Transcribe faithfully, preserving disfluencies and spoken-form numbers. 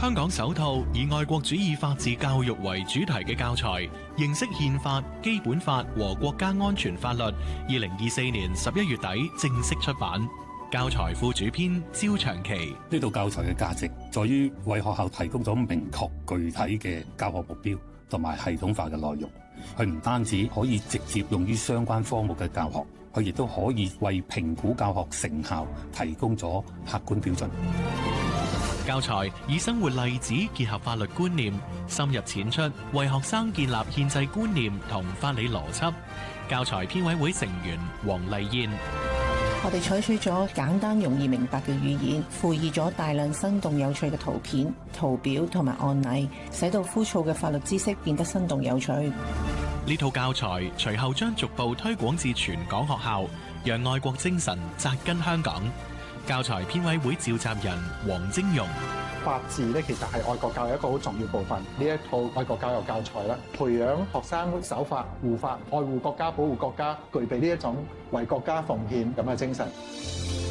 香港首套以愛國主義法治教育為主題嘅教材《認識憲法、基本法和國家安全法律》，二零二四年十一月底正式出版。教材副主編焦長期： 呢套教材嘅價值在於為學校提供咗明確具體嘅教學目標同埋系統化嘅內容。佢唔單止可以直接用於相關科目嘅教學，佢亦都可以為評估教學成效提供咗客觀標準。 教材以生活例子結合法律觀念，深入淺出，為學生建立憲制觀念同法理邏輯。教材編委會成員黃麗燕： 我哋採取咗簡單容易明白嘅語言，附以咗大量生動有趣嘅圖片、圖表同埋案例，使到枯燥嘅法律知識變得生動有趣。 呢套教材隨後將逐步推廣至全港學校，讓愛國精神扎根香港。教材編委會召集人黃晶容： 法治咧，其實係愛國教育一個好重要部分。呢一套愛國教育教材咧，培養學生守法、護法、愛護國家、保護國家，具備呢一種為國家奉獻咁嘅精神。